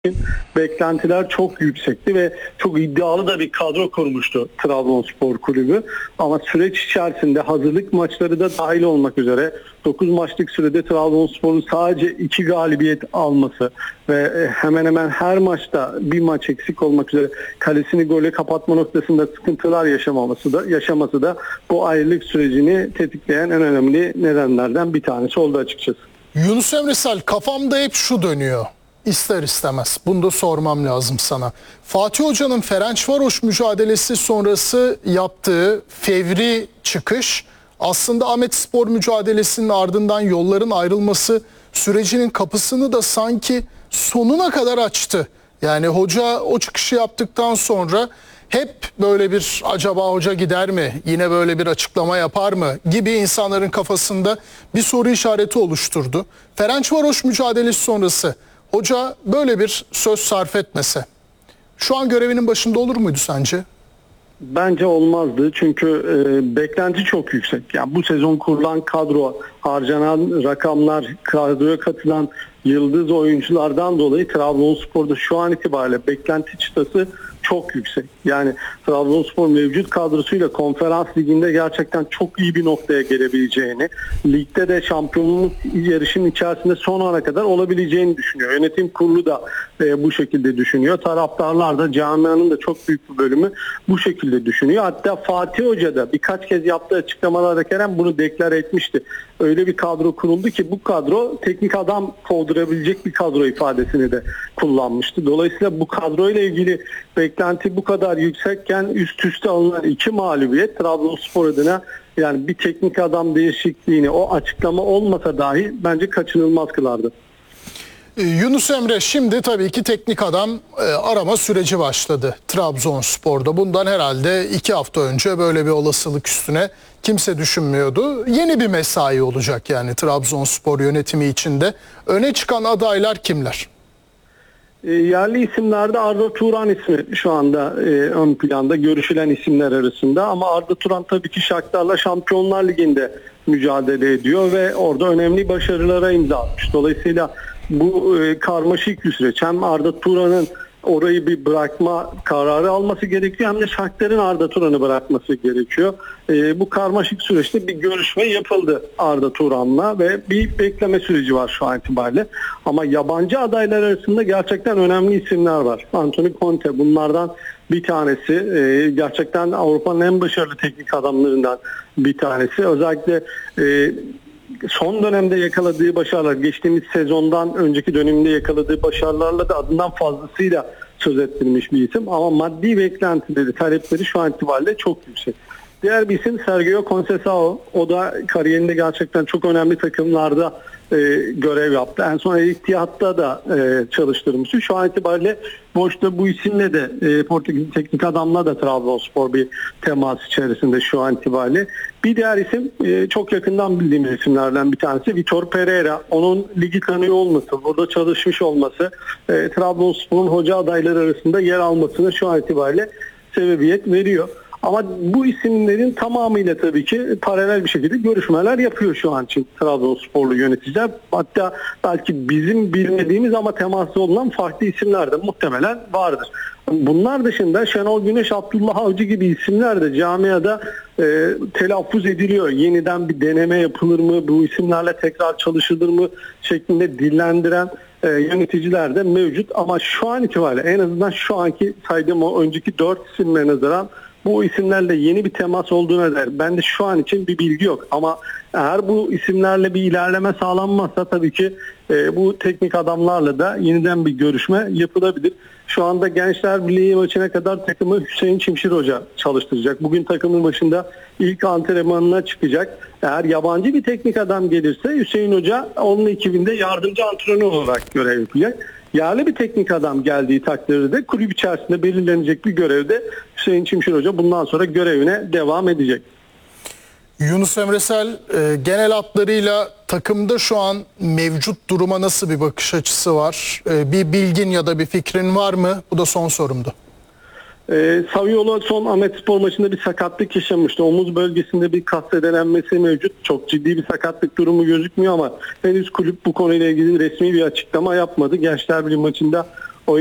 beklentiler çok yüksekti ve çok iddialı da bir kadro kurmuştu Trabzonspor Kulübü. Ama süreç içerisinde hazırlık maçları da dahil olmak üzere 9 maçlık sürede Trabzonspor'un sadece 2 galibiyet alması ve hemen hemen her maçta bir maç eksik olmak üzere kalesini gole kapatma noktasında sıkıntılar yaşaması da bu ayrılık sürecini tetikleyen en önemli nedenlerden bir tanesi oldu açıkçası. Yunus Emre, kafamda hep şu dönüyor. İster istemez bunu da sormam lazım sana. Fatih Hoca'nın Ferencvaros mücadelesi sonrası yaptığı fevri çıkış aslında Ahmetspor mücadelesinin ardından yolların ayrılması sürecinin kapısını da sanki sonuna kadar açtı. Yani hoca o çıkışı yaptıktan sonra hep böyle bir acaba hoca gider mi, yine böyle bir açıklama yapar mı gibi insanların kafasında bir soru işareti oluşturdu. Ferencvaros mücadelesi sonrası hoca böyle bir söz sarf etmese şu an görevinin başında olur muydu sence? Bence olmazdı çünkü beklenti çok yüksek. Yani bu sezon kurulan kadro, harcanan rakamlar, kadroya katılan yıldız oyunculardan dolayı Trabzonspor'da şu an itibariyle beklenti çıtası çok yüksek. Yani Trabzonspor mevcut kadrosuyla Konferans Ligi'nde gerçekten çok iyi bir noktaya gelebileceğini, ligde de şampiyonluk yarışının içerisinde son ana kadar olabileceğini düşünüyor. Yönetim kurulu da bu şekilde düşünüyor. Taraftarlar da, camianın da çok büyük bir bölümü bu şekilde düşünüyor. Hatta Fatih Hoca da birkaç kez yaptığı açıklamalarda Kerem bunu deklar etmişti. Öyle bir kadro kuruldu ki bu kadro teknik adam kovdurabilecek bir kadro ifadesini de kullanmıştı. Dolayısıyla bu kadroyla ilgili beklenti bu kadar yüksekken üst üste alınan 2 mağlubiyet Trabzonspor adına, yani bir teknik adam değişikliğini o açıklama olmasa dahi bence kaçınılmaz kılardı. Yunus Emre, şimdi tabii ki teknik adam arama süreci başladı Trabzonspor'da. Bundan herhalde 2 hafta önce böyle bir olasılık üstüne kimse düşünmüyordu. Yeni bir mesai olacak yani Trabzonspor yönetimi içinde. Öne çıkan adaylar kimler? Yerli isimlerde Arda Turan ismi şu anda ön planda görüşülen isimler arasında. Ama Arda Turan tabii ki Shakhtar'la Şampiyonlar Ligi'nde mücadele ediyor ve orada önemli başarılara imza atmış. Dolayısıyla bu karmaşık bir süreç. Hem Arda Turan'ın orayı bir bırakma kararı alması gerekiyor hem de Shakhtar'ın Arda Turan'ı bırakması gerekiyor. Bu karmaşık süreçte bir görüşme yapıldı Arda Turan'la ve bir bekleme süreci var şu an itibariyle. Ama yabancı adaylar arasında gerçekten önemli isimler var. Antonio Conte bunlardan bir tanesi. Gerçekten Avrupa'nın en başarılı teknik adamlarından bir tanesi. Özellikle son dönemde yakaladığı başarılar, geçtiğimiz sezondan önceki döneminde yakaladığı başarılarla da adından fazlasıyla söz ettirilmiş bir isim. Ama maddi beklentileri, talepleri şu an itibariyle çok yüksek. Diğer bir isim Sergio Conceição. O da kariyerinde gerçekten çok önemli takımlarda görev yaptı. En son İhtiyat'ta da çalıştırmıştı. Şu an itibariyle boşta bu isimle de Portekiz teknik adamla da Trabzonspor bir temas içerisinde şu an itibariyle. Bir diğer isim çok yakından bildiğimiz isimlerden bir tanesi Vitor Pereira. Onun ligi tanıyor olması, burada çalışmış olması Trabzonspor'un hoca adayları arasında yer almasına şu an itibariyle sebebiyet veriyor. Ama bu isimlerin tamamıyla tabii ki paralel bir şekilde görüşmeler yapıyor şu an için Trabzonsporlu yöneticiler. Hatta belki bizim bilmediğimiz ama temaslı olan farklı isimler de muhtemelen vardır. Bunlar dışında Şenol Güneş, Abdullah Avcı gibi isimler de camiada telaffuz ediliyor. Yeniden bir deneme yapılır mı, bu isimlerle tekrar çalışılır mı şeklinde dillendiren yöneticiler de mevcut. Ama şu an itibariyle en azından şu anki saydığım o önceki 4 isimle nazaran bu isimlerle yeni bir temas olduğuna dair bende şu an için bir bilgi yok. Ama eğer bu isimlerle bir ilerleme sağlanmazsa tabii ki bu teknik adamlarla da yeniden bir görüşme yapılabilir. Şu anda Gençler Birliği maçına kadar takımı Hüseyin Çimşir Hoca çalıştıracak. Bugün takımın başında ilk antrenmanına çıkacak. Eğer yabancı bir teknik adam gelirse Hüseyin Hoca onun ekibinde yardımcı antrenör olarak görev yapacak. Yerli bir teknik adam geldiği takdirde kulüp içerisinde belirlenecek bir görevde Hüseyin Çimşir Hoca bundan sonra görevine devam edecek. Yunus Emre, genel hatlarıyla takımda şu an mevcut duruma nasıl bir bakış açısı var? Bir bilgin ya da bir fikrin var mı? Bu da son sorumdu. Saviola son Ahmetspor maçında bir sakatlık yaşamıştı. Omuz bölgesinde bir kas zedelenmesi mevcut. Çok ciddi bir sakatlık durumu gözükmüyor ama henüz kulüp bu konuyla ilgili resmi bir açıklama yapmadı. Gençler Birliği maçında